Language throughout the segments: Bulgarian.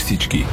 всички.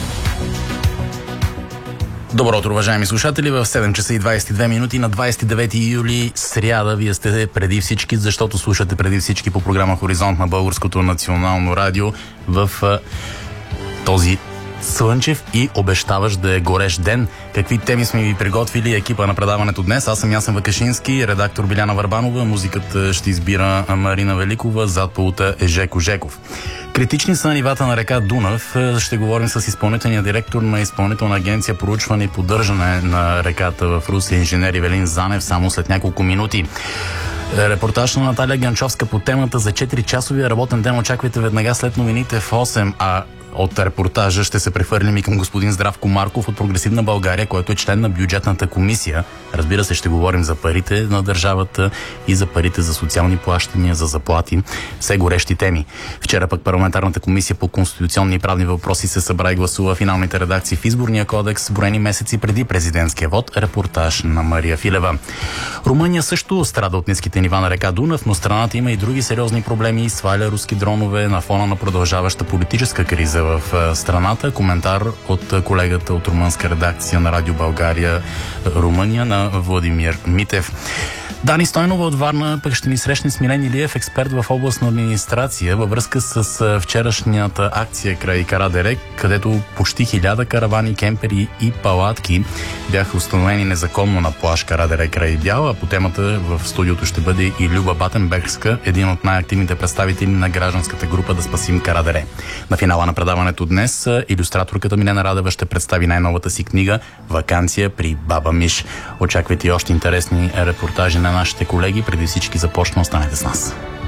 Добро утро, уважаеми слушатели. В 7 часа и 22 минути на 29 юли, сряда. Вие сте преди всички, защото слушате преди всички по програма Хоризонт на Българското национално радио в този слънчев и обещаващ да е горещ ден. Какви теми сме ви приготвили екипа на предаването днес? Аз съм Ясен Вакашински, редактор Биляна Върбанова, музиката ще избира Марина Великова, зад пулта е Жеко Жеков. Критични са нивата на река Дунав. Ще говорим с изпълнителния директор на Изпълнителна агенция проучване и поддържане на реката в Русе, инженер Ивелин Занев, само след няколко минути. Репортаж на Наталия Генчовска по темата за 4-часовия работен ден очаквайте веднага след новините в 8, а от репортажа ще се прехвърлим и към господин Здравко Марков от Прогресивна България, който е член на бюджетната комисия. Разбира се, ще говорим за парите на държавата и за парите за социални плащания, за заплати. Все горещи теми. Вчера пък парламентарната комисия по конституционни и правни въпроси се събра и гласува финалните редакции в изборния кодекс, броени месеци преди президентския вод. Репортаж на Мария Филева. Румъния също страда от ниските нива на река Дунав, но страната има и други сериозни проблеми. Сваля руски дронове на фона на продължаваща политическа криза в страната. Коментар от колегата от румънска редакция на Радио България Румъния на Владимир Митев. Дани Стойнова от Варна пък ще ни срещне с Милен Илиев, експерт в областна администрация, във връзка с вчерашнята акция край Карадере, където почти 1000 каравани, кемпери и палатки бяха установени незаконно на плаж Карадере край Бяла. По темата в студиото ще бъде и Люба Батенбергска, един от най-активните представители на гражданската група Да спасим Карадере. На финала на предаването днес илюстраторката Милена Радева ще представи най-новата си книга "Ваканция при баба Миш". Очаквайте и още интересни репортажи на нашите колеги. Преди всички започна, останете с нас.